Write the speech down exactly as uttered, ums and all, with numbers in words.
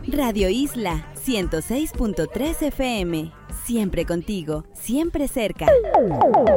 Radio Isla ciento seis punto tres F M. Siempre contigo, siempre cerca.